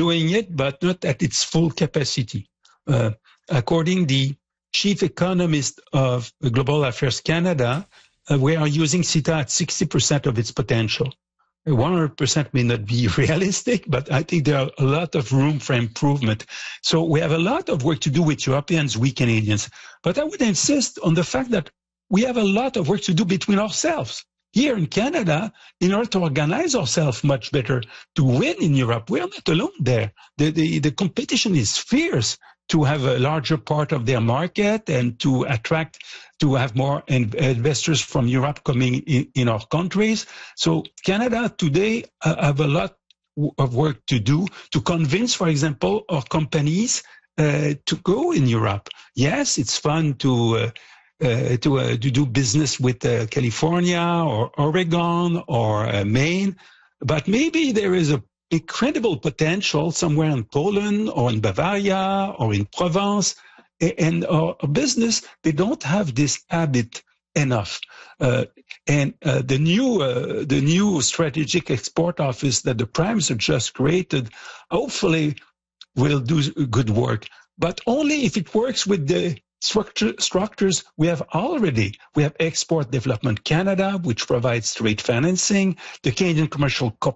doing it, but not at its full capacity. According the chief economist of Global Affairs Canada, we are using CETA at 60% of its potential. 100% may not be realistic, but I think there are a lot of room for improvement. So we have a lot of work to do with Europeans, we Canadians. But I would insist on the fact that we have a lot of work to do between ourselves. Here in Canada, in order to organize ourselves much better to win in Europe, we are not alone there. The competition is fierce to have a larger part of their market and to attract, to have more investors from Europe coming in our countries. So Canada today have a lot of work to do to convince, for example, our companies to go in Europe. Yes, it's fun to do business with California or Oregon or Maine, but maybe there is a incredible potential somewhere in Poland or in Bavaria or in Provence, and our business, they don't have this habit enough. And the new strategic export office that the Prime Minister just created, hopefully will do good work, but only if it works with the structures we have already. We have Export Development Canada, which provides trade financing, the Canadian Commercial